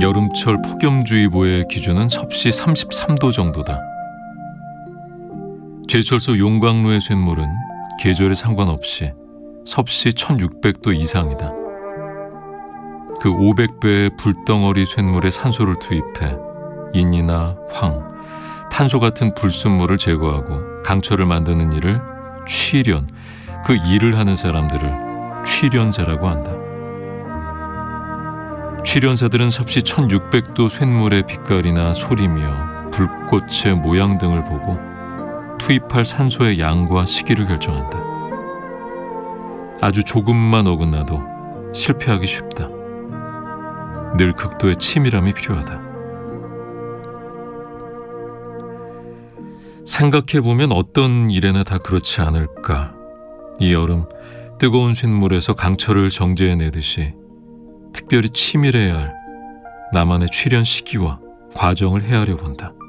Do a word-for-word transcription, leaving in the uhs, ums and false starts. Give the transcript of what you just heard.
여름철 폭염주의보의 기준은 섭씨 삼십삼 도 정도다. 제철소 용광로의 쇳물은 계절에 상관없이 섭씨 천육백 도 이상이다. 그 오백 배의 불덩어리 쇳물에 산소를 투입해 인이나 황, 탄소 같은 불순물을 제거하고 강철을 만드는 일을 취련, 그 일을 하는 사람들을 취련사라고 한다. 취련사들은 섭씨 천육백 도 쇳물의 빛깔이나 소리며 불꽃의 모양 등을 보고 투입할 산소의 양과 시기를 결정한다. 아주 조금만 어긋나도 실패하기 쉽다. 늘 극도의 치밀함이 필요하다. 생각해보면 어떤 일에나 다 그렇지 않을까. 이 여름 뜨거운 쇳물에서 강철을 정제해내듯이 특별히 치밀해야 할 나만의 취련 시기와 과정을 헤아려 본다.